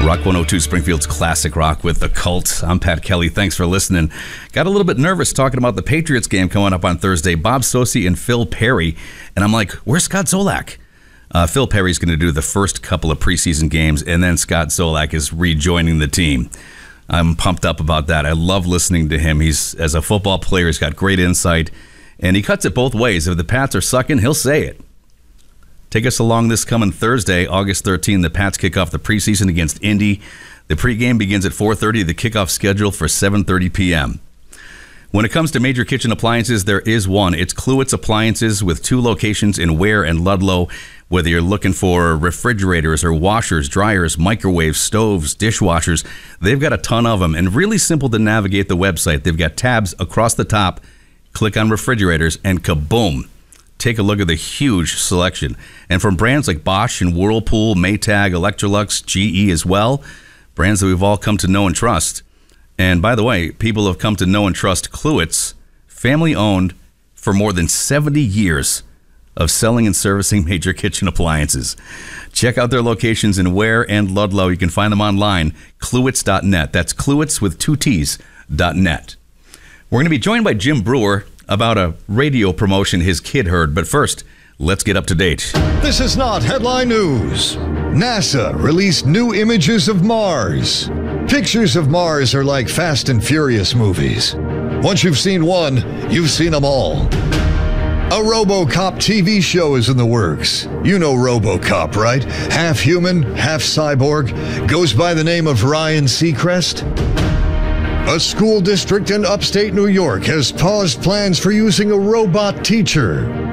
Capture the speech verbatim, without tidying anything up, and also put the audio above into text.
Rock one oh two, Springfield's classic rock with The Cult. I'm Pat Kelly. Thanks for listening. Got a little bit nervous talking about the Patriots game coming up on Thursday. Bob Socci and Phil Perry. And I'm like, where's Scott Zolak? Uh, Phil Perry's going to do the first couple of preseason games, and then Scott Zolak is rejoining the team. I'm pumped up about that. I love listening to him. He's, as a football player, he's got great insight, and he cuts it both ways. If the Pats are sucking, he'll say it. Take us along this coming Thursday, August thirteenth. The Pats kick off the preseason against Indy. The pregame begins at four thirty. The kickoff scheduled for seven thirty p.m. When it comes to major kitchen appliances, there is one. It's Kluwitz Appliances with two locations in Ware and Ludlow. Whether you're looking for refrigerators or washers, dryers, microwaves, stoves, dishwashers, they've got a ton of them and really simple to navigate the website. They've got tabs across the top. Click on refrigerators and kaboom. Take a look at the huge selection. And from brands like Bosch and Whirlpool, Maytag, Electrolux, G E as well, brands that we've all come to know and trust. And by the way, people have come to know and trust Kluwitz, family-owned for more than seventy years of selling and servicing major kitchen appliances. Check out their locations in Ware and Ludlow. You can find them online, kluwitz dot net. That's Kluwitz with two T's, dot net. We're going to be joined by Jim Breuer about a radio promotion his kid heard. But first, let's get up to date. This is not headline news. NASA released new images of Mars. Pictures of Mars are like Fast and Furious movies. Once you've seen one, you've seen them all. A RoboCop T V show is in the works. You know RoboCop, right? Half human, half cyborg. Goes by the name of Ryan Seacrest. A school district in upstate New York has paused plans for using a robot teacher.